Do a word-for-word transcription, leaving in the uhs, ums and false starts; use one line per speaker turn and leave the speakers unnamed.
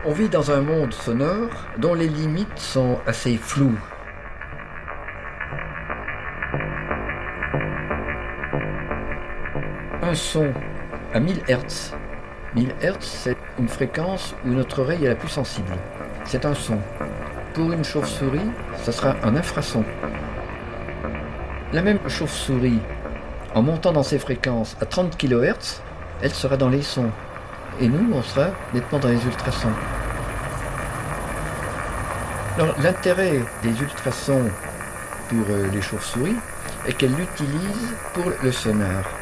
On vit dans un monde sonore dont les limites sont assez floues. Un son à mille hertz. mille hertz, c'est une fréquence où notre oreille est la plus sensible. C'est un son. Pour une chauve-souris, ce sera un infrason. La même chauve-souris, en montant dans ses fréquences à trente kilohertz, elle sera dans les sons. Et nous, on sera nettement dans les ultrasons. Alors, l'intérêt des ultrasons pour les chauves-souris est qu'elles l'utilisent pour le sonar.